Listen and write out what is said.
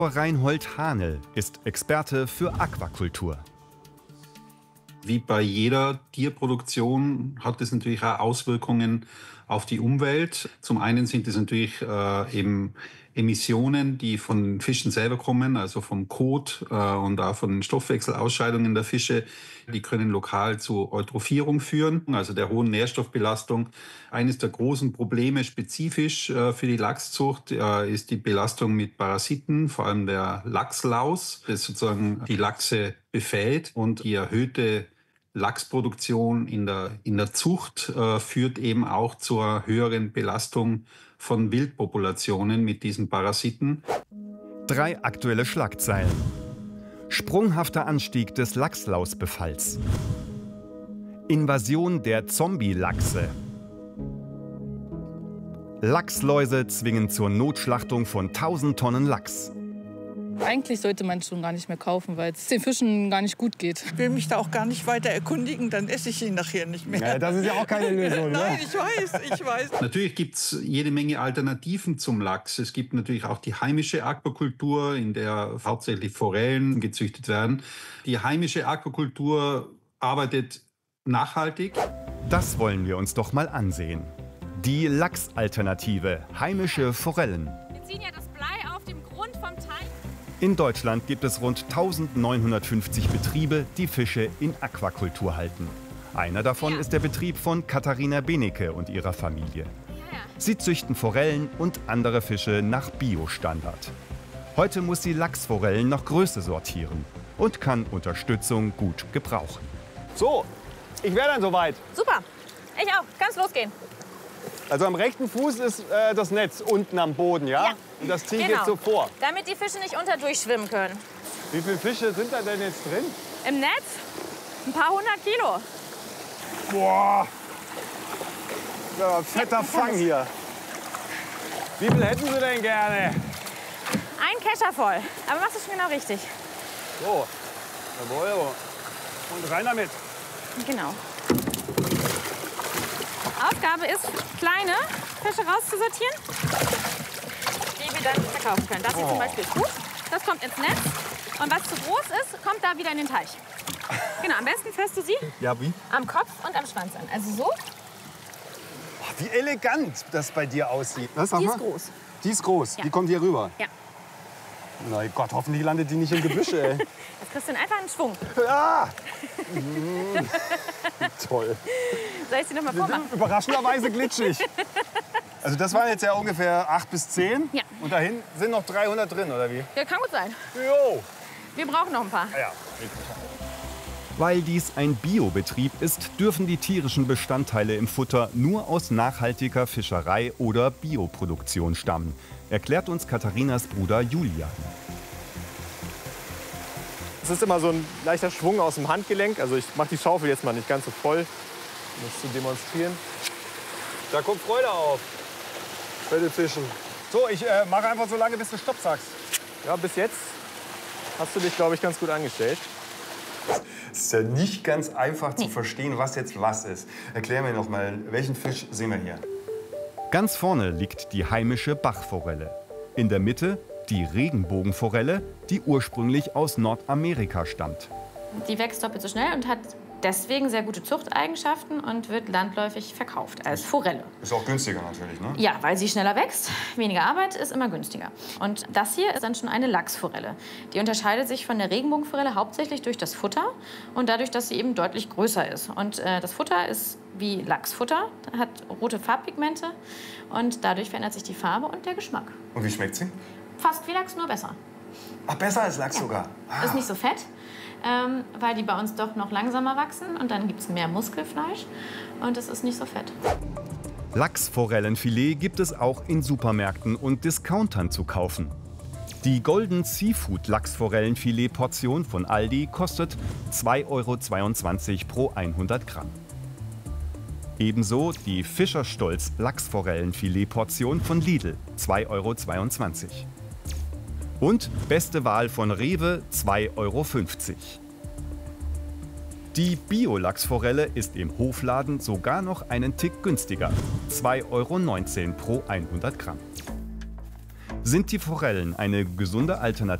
Reinhold Hahnel ist Experte für Aquakultur. Wie bei jeder Tierproduktion hat es natürlich auch Auswirkungen auf die Umwelt. Zum einen sind es natürlich eben Emissionen, die von Fischen selber kommen, also vom Kot und auch von den Stoffwechselausscheidungen der Fische. Die können lokal zu Eutrophierung führen, also der hohen Nährstoffbelastung. Eines der großen Probleme spezifisch für die Lachszucht ist die Belastung mit Parasiten, vor allem der Lachslaus, das sozusagen die Lachse befällt, und die erhöhte Lachsproduktion in der Zucht führt eben auch zur höheren Belastung von Wildpopulationen mit diesen Parasiten. 3 aktuelle Schlagzeilen. Sprunghafter Anstieg des Lachslausbefalls. Invasion der Zombie-Lachse. Lachsläuse zwingen zur Notschlachtung von 1000 Tonnen Lachs. Eigentlich sollte man es schon gar nicht mehr kaufen, weil es den Fischen gar nicht gut geht. Ich will mich da auch gar nicht weiter erkundigen, dann esse ich ihn nachher nicht mehr. Ja, das ist ja auch keine Lösung. Nein, ich weiß. Natürlich gibt es jede Menge Alternativen zum Lachs. Es gibt natürlich auch die heimische Aquakultur, in der hauptsächlich Forellen gezüchtet werden. Die heimische Aquakultur arbeitet nachhaltig. Das wollen wir uns doch mal ansehen. Die Lachsalternative, heimische Forellen. Wir ziehen ja das Blei auf dem Grund vom Teich. In Deutschland gibt es rund 1950 Betriebe, die Fische in Aquakultur halten. Einer davon ist der Betrieb von Katharina Benecke und ihrer Familie. Sie züchten Forellen und andere Fische nach Bio-Standard. Heute muss sie Lachsforellen nach Größe sortieren und kann Unterstützung gut gebrauchen. So, ich wäre dann soweit. Super, ich auch. Kann's losgehen. Also am rechten Fuß ist das Netz unten am Boden, ja? Ja. Und das ziehe ich jetzt so vor. Damit die Fische nicht unterdurchschwimmen können. Wie viele Fische sind da denn jetzt drin? Im Netz ein paar 100 Kilo. Boah, ja, fetter Fang hier. Wie viel hätten Sie denn gerne? Ein Kescher voll. Aber machst du schon genau richtig. So, jawohl. Und rein damit. Genau. Aufgabe ist, kleine Fische rauszusortieren, die wir dann verkaufen können. Das hier zum Beispiel ist gut, das kommt ins Netz. Und was zu groß ist, kommt da wieder in den Teich. Genau, am besten fährst du sie Ja, wie? am Kopf und am Schwanz an. Also so. Boah, wie elegant das bei dir aussieht. Die ist groß. Die ist groß, Ja. die kommt hier rüber. Ja. Na Gott, hoffentlich landet die nicht im Gebüsch, ey. Jetzt kriegst du einfach einen Schwung. Ah! Toll. Soll ich sie noch mal vormachen? Überraschenderweise glitschig. Also das waren jetzt ja ungefähr 8 bis 10. Ja. Und dahin sind noch 300 drin, oder wie? Ja, kann gut sein. Jo. Wir brauchen noch ein paar. Ah ja. Weil dies ein Biobetrieb ist, dürfen die tierischen Bestandteile im Futter nur aus nachhaltiger Fischerei oder Bioproduktion stammen, erklärt uns Katharinas Bruder Julian. Es ist immer so ein leichter Schwung aus dem Handgelenk. Also ich mache die Schaufel jetzt mal nicht ganz so voll, um das zu demonstrieren. Da kommt Freude auf. Bei den Fischen. So, ich mache einfach so lange, bis du Stopp sagst. Ja, bis jetzt hast du dich, glaube ich, ganz gut angestellt. Es ist ja nicht ganz einfach zu verstehen, was jetzt was ist. Erklär mir noch mal, welchen Fisch sehen wir hier? Ganz vorne liegt die heimische Bachforelle. In der Mitte die Regenbogenforelle, die ursprünglich aus Nordamerika stammt. Die wächst doppelt so schnell und hat deswegen sehr gute Zuchteigenschaften und wird landläufig verkauft als Forelle. Ist auch günstiger natürlich, ne? Ja, weil sie schneller wächst, weniger Arbeit, ist immer günstiger. Und das hier ist dann schon eine Lachsforelle. Die unterscheidet sich von der Regenbogenforelle hauptsächlich durch das Futter und dadurch, dass sie eben deutlich größer ist. Und das Futter ist wie Lachsfutter, hat rote Farbpigmente und dadurch verändert sich die Farbe und der Geschmack. Und wie schmeckt sie? Fast wie Lachs, nur besser. Ach, besser als Lachs sogar. Ah. Ist nicht so fett, weil die bei uns doch noch langsamer wachsen und dann gibt es mehr Muskelfleisch und es ist nicht so fett. Lachsforellenfilet gibt es auch in Supermärkten und Discountern zu kaufen. Die Golden Seafood Lachsforellenfilet-Portion von Aldi kostet 2,22 € pro 100 Gramm. Ebenso die Fischerstolz Lachsforellenfilet-Portion von Lidl, 2,22 €. Und beste Wahl von Rewe, 2,50 €. Die Bio-Lachsforelle ist im Hofladen sogar noch einen Tick günstiger, 2,19 € pro 100 Gramm. Sind die Forellen eine gesunde Alternative